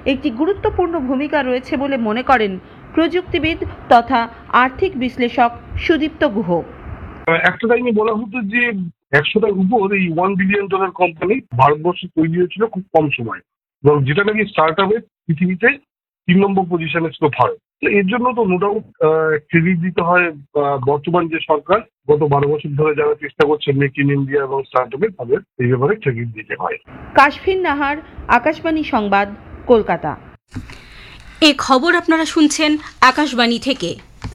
একটি গুরুত্বপূর্ণ ভূমিকা রয়েছে বলে মনে করেন প্রযুক্তিবিদ তথা আর্থিক বিশ্লেষক সুদীপ্ত গুহ। একটা টাইমে বলা হতো যে 100টার উপর এই $1 বিলিয়ন কোম্পানি ভারতবর্ষে তৈরি হয়েছিল খুব কম সময়, এবং যেটা নাকি স্টার্ট আপে পৃথিবীতে 3 নম্বর পজিশনে ছিল ভারত। তো এর জন্য তো নো ডাউট ক্রেডিট দিতে হয় বর্তমান যে সরকার গত 12 বছর ধরে যারা চেষ্টা করছে মেক ইন ইন্ডিয়া এবং স্টার্ট আপে, তাদের এই ব্যাপারে ক্রেডিট দিতে হয়। কাশফিন নাহার, আকাশবাণী সংবাদ, কলকাতা। এ খবর আপনারা শুনছেন আকাশবাণী থেকে।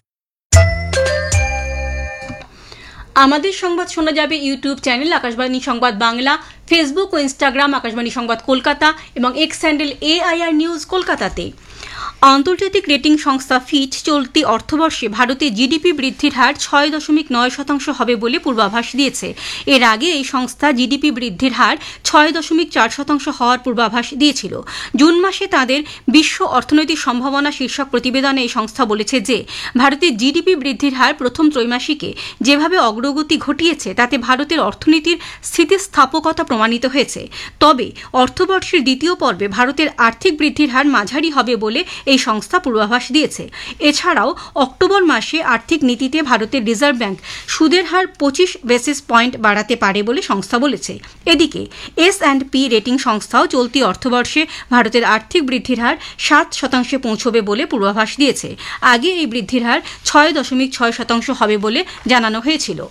আমাদের সংবাদ শোনা যাবে ইউটিউব চ্যানেল আকাশবাণী সংবাদ বাংলা, ফেসবুক ও ইনস্টাগ্রাম আকাশবাণী সংবাদ কলকাতা এবং এক্স হ্যান্ডেল AIR নিউজ কলকাতাতে। আন্তর্জাতিক রেটিং সংস্থা ফিচ চলতি অর্থবর্ষে ভারতের জিডিপি বৃদ্ধির হার 6.9% হবে বলে পূর্বাভাস দিয়েছে। এর আগে এই সংস্থা জিডিপি বৃদ্ধির হার 6.4% হওয়ার পূর্বাভাস দিয়েছিল। জুন মাসে তাদের বিশ্ব অর্থনৈতিক সম্ভাবনা শীর্ষক প্রতিবেদনে এই সংস্থা বলেছে যে ভারতের জিডিপি বৃদ্ধির হার প্রথম ত্রৈমাসিকে যেভাবে অগ্রগতি ঘটিয়েছে তাতে ভারতের অর্থনীতির স্থিতিস্থাপকতা প্রমাণিত হয়েছে। তবে অর্থবর্ষের দ্বিতীয় পর্বে ভারতের আর্থিক বৃদ্ধির হার মাঝারি হবে বলে এই সংস্থা পূর্বাভাস দিয়েছে। এছাড়াও অক্টোবর মাসে আর্থিক নীতিতে ভারতের রিজার্ভ ব্যাংক সুদের হার 25 বেসিস পয়েন্ট বাড়াতে পারে বলে সংস্থা বলেছে। এদিকে S&P রেটিং সংস্থাও চলতি অর্থবর্ষে ভারতের আর্থিক বৃদ্ধির হার 7% পৌঁছবে বলে পূর্বাভাস দিয়েছে। আগে এই বৃদ্ধির হার 6.6% হবে বলে জানানো হয়েছিল।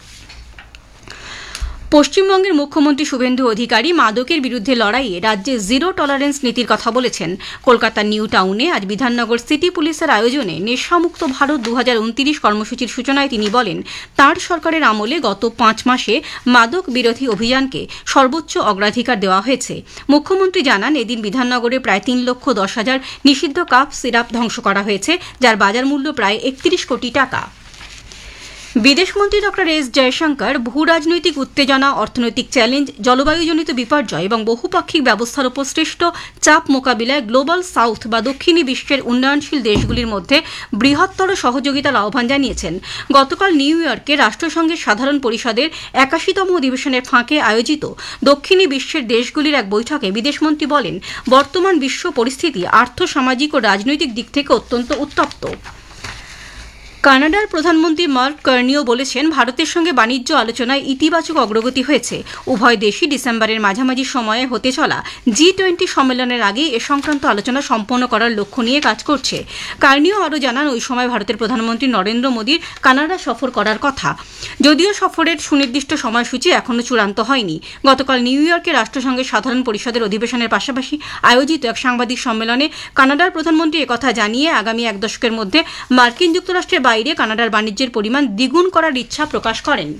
পশ্চিমবঙ্গের মুখ্যমন্ত্রী শুভেন্দু অধিকারী মাদকের বিরুদ্ধে লড়াইয়ে রাজ্যে জিরো টলারেন্স নীতির কথা বলেছেন। কলকাতার নিউ টাউনে আজ বিধাননগর সিটি পুলিশের আয়োজনে নেশামুক্ত ভারত 2029 কর্মসূচির সূচনায় তিনি বলেন, তাঁর সরকারের আমলে গত 5 মাসে মাদক বিরোধী অভিযানকে সর্বোচ্চ অগ্রাধিকার দেওয়া হয়েছে। মুখ্যমন্ত্রী জানান, এদিন বিধাননগরে প্রায় 3,10,000 নিষিদ্ধ কাপ সিরাপ ধ্বংস করা হয়েছে, যার বাজার মূল্য প্রায় 31 কোটি টাকা। বিদেশমন্ত্রী ডক্টর এস জয়শঙ্কর ভূ রাজনৈতিক উত্তেজনা, অর্থনৈতিক চ্যালেঞ্জ, জলবায়ুজনিত বিপর্যয় এবং বহুপাক্ষিক ব্যবস্থার উপর সৃষ্ট চাপ মোকাবিলায় গ্লোবাল সাউথ বা দক্ষিণী বিশ্বের উন্নয়নশীল দেশগুলির মধ্যে বৃহত্তর সহযোগিতার আহ্বান জানিয়েছেন। গতকাল নিউ ইয়র্কে রাষ্ট্রসংঘের সাধারণ পরিষদের 81তম অধিবেশনের ফাঁকে আয়োজিত দক্ষিণী বিশ্বের দেশগুলির এক বৈঠকে বিদেশমন্ত্রী বলেন, বর্তমান বিশ্ব পরিস্থিতি আর্থসামাজিক ও রাজনৈতিক দিক থেকে অত্যন্ত উত্তপ্ত। কানাডার প্রধানমন্ত্রী মার্ক কার্নিও বলেছেন, ভারতের সঙ্গে বাণিজ্য আলোচনায় ইতিবাচক অগ্রগতি হয়েছে। উভয় দেশই ডিসেম্বরের মাঝামাঝি সময়ে হতে চলা G20 সম্মেলনের আগে এ সংক্রান্ত আলোচনা সম্পন্ন করার লক্ষ্য নিয়ে কাজ করছে। কার্নিও আরও জানান, ওই সময় ভারতের প্রধানমন্ত্রী নরেন্দ্র মোদীর কানাডা সফর করার কথা। যদিও সফরের সুনির্দিষ্ট সময়সূচি এখনও চূড়ান্ত হয়নি। গতকাল নিউ ইয়র্কে রাষ্ট্রসংঘের সাধারণ পরিষদের অধিবেশনের পাশাপাশি আয়োজিত এক সাংবাদিক সম্মেলনে কানাডার প্রধানমন্ত্রী একথা জানিয়ে আগামী 1 দশকের মধ্যে মার্কিন যুক্তরাষ্ট্রের বাইরে কানাডার বাণিজ্যের পরিমাণ দ্বিগুণ করার ইচ্ছা প্রকাশ করেন।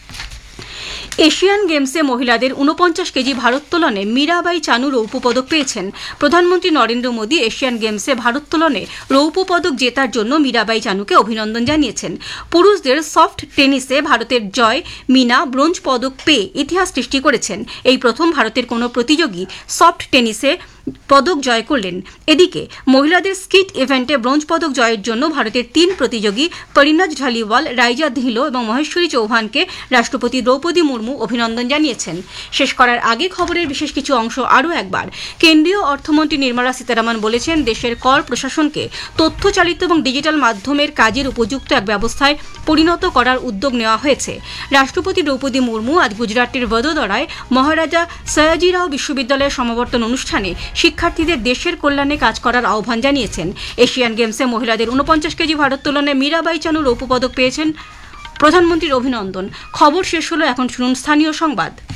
এশিয়ান গেমসে মহিলাদের 49 কেজি ভারোত্তোলনে মীরাবাই চানু রৌপ্য পদক পেয়েছেন। প্রধানমন্ত্রী নরেন্দ্র মোদী এশিয়ান গেমসে ভারোত্তোলনে রৌপ্য পদক জেতার জন্য মীরাবাই চানুকে অভিনন্দন জানিয়েছেন। পুরুষদের সফট টেনিসে ভারতের জয় মিনা ব্রোঞ্জ পদক পেয়ে ইতিহাস সৃষ্টি করেছেন। এই প্রথম ভারতের কোনো প্রতিযোগী সফট টেনিসে পদক জয় করলেন। এদিকে মহিলাদের স্কিট ইভেন্টে ব্রোঞ্জ পদক জয়ের জন্য ভারতের 3 প্রতিযোগী পরিণজ ঢালিওয়াল, রাইজা ধিলো এবং মহেশ্বরী চৌহানকে রাষ্ট্রপতি দ্রৌপদী মুর্মু অভিনন্দন জানিয়েছেন। শেষ করার আগে খবরের বিশেষ কিছু অংশ আরও একবার। কেন্দ্রীয় অর্থমন্ত্রী নির্মলা সীতারামন বলেছেন, দেশের কর প্রশাসনকে তথ্যচালিত এবং ডিজিটাল মাধ্যমের কাজের উপযুক্ত এক ব্যবস্থায় পরিণত করার উদ্যোগ নেওয়া হয়েছে। রাষ্ট্রপতি দ্রৌপদী মুর্মু আজ গুজরাটের বদোদরায় মহারাজা সয়াজিরাও বিশ্ববিদ্যালয়ের সমাবর্তন অনুষ্ঠানে শিক্ষার্থীদের দেশের কল্যাণে কাজ করার আহ্বান জানিয়েছেন। এশিয়ান গেমসে মহিলাদের 49 কেজি ভারোত্তোলনে মীরাবাই চানু রৌপ্য পদক পেয়েছেন। প্রধানমন্ত্রীর অভিনন্দন। খবর শেষ হলো, এখন শুনুন স্থানীয় সংবাদ।